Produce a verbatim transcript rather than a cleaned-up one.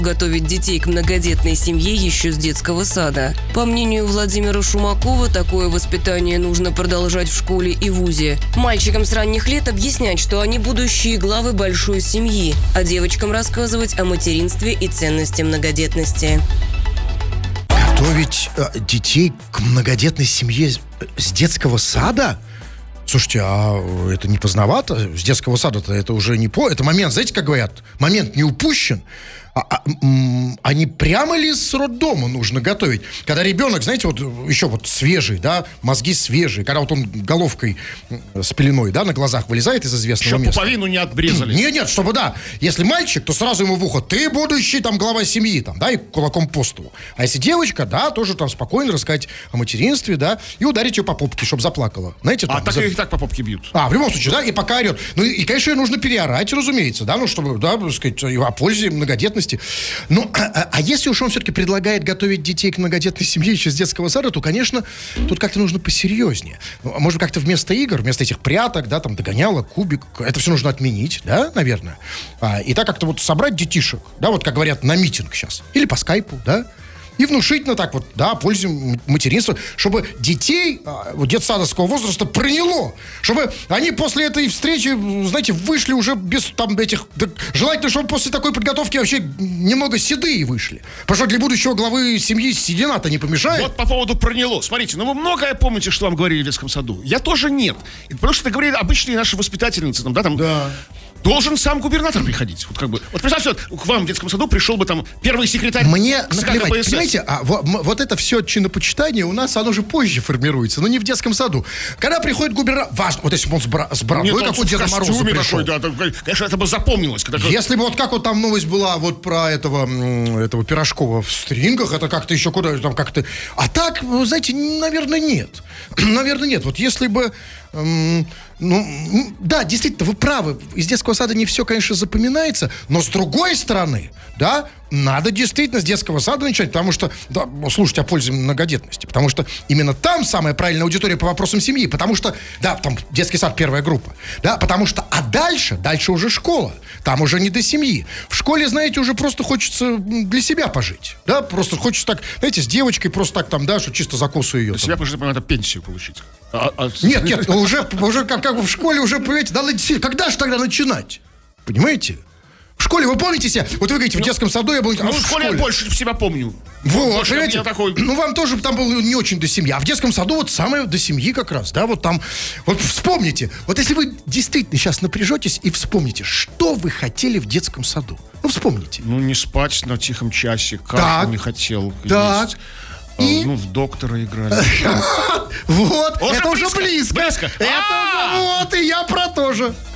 готовить детей к многодетной семье еще с детского сада. По мнению Владимира Шумакова, такое воспитание нужно продолжать в школе и вузе. Мальчикам с ранних лет объяснять, что они будущие главы большой семьи, а девочкам рассказывать о материнстве и ценности многодетности. Готовить э, детей к многодетной семье с детского сада? Слушайте, а это не поздновато? С детского сада-то это уже не по... Это момент, знаете, как говорят, момент не упущен. А, а, м, а не прямо ли с роддома нужно готовить? Когда ребенок, знаете, вот еще вот свежий, да, мозги свежие, когда вот он головкой с пеленой, да, на глазах вылезает из известного Еще места. пуповину не отбрезали. Нет, нет, чтобы, да, если мальчик, то сразу ему в ухо: ты будущий там глава семьи, там, да, и кулаком по столу. А если девочка, да, тоже там спокойно рассказать о материнстве, да, и ударить ее по попке, чтобы заплакала. Знаете, там, А так за... их и так по попке бьют. А, в любом случае, да, и пока орет. Ну, и, конечно, ее нужно переорать, разумеется, да, ну, чтобы, да, так сказать, о пользе многодетности. Ну, а, а если уж он все-таки предлагает готовить детей к многодетной семье еще с детского сада, то, конечно, тут как-то нужно посерьезнее. Может, как-то вместо игр, вместо этих пряток, да, там, догонялок, кубик, это все нужно отменить, да, наверное. А, и так как-то вот собрать детишек, да, вот как говорят, на митинг сейчас. Или по скайпу, да. И внушительно так вот, да, о пользе материнства, чтобы детей вот, детсадовского возраста проняло. Чтобы они после этой встречи, знаете, вышли уже без там этих... Да, желательно, чтобы после такой подготовки вообще немного седые вышли. Потому что для будущего главы семьи седина-то не помешает. Вот по поводу проняло. Смотрите, ну вы многое помните, что вам говорили в детском саду. Я тоже нет. И потому что это говорили обычные наши воспитательницы. Там, да, там... Да. Должен сам губернатор приходить. Вот как бы. Вот представьте, вот к вам в детском саду пришел бы там первый секретарь. Мне наплевать. Понимаете, а вот, вот это все чинопочитание у нас, оно же позже формируется, но не в детском саду. Когда приходит губернатор, важно, вот если бы он с, бра- с бородой, Нет, как у Деда Мороза пришел. Такой, да, конечно, это бы запомнилось. Когда... Если бы вот как вот там новость была вот про этого, этого Пирожкова в стрингах, это как-то еще куда там как-то... А так, вы знаете, наверное, нет. Наверное, нет. Вот если бы... Эм, ну, да, действительно, вы правы. Из детского сада не все, конечно, запоминается, но с другой стороны, да, надо действительно с детского сада начать, потому что, да, слушать о пользе многодетности, потому что именно там самая правильная аудитория по вопросам семьи, потому что, да, там детский сад первая группа, да, потому что, а дальше, дальше уже школа, там уже не до семьи. В школе, знаете, уже просто хочется для себя пожить, да, просто хочется так, знаете, с девочкой просто так там, да, что чисто за косу ее. Для себя пожить, надо пенсию получить. А, а... Нет, нет, уже, уже как, как в школе уже, понимаете, надо, когда же тогда начинать? Понимаете? В школе, вы помните себя? Вот вы говорите, в детском саду я был... Ну, а в школе, школе я больше себя помню. Вот, понимаете? Такой... Ну, вам тоже там было не очень до семьи. А в детском саду вот самое до семьи как раз, да, вот там... Вот вспомните, вот если вы действительно сейчас напряжетесь и вспомните, что вы хотели в детском саду. Ну, вспомните. Ну, не спать на тихом часе, кашу так, не хотел так. есть. И... Ну, в доктора играли. Вот, это уже близко. Близко. Это вот, и я про то же.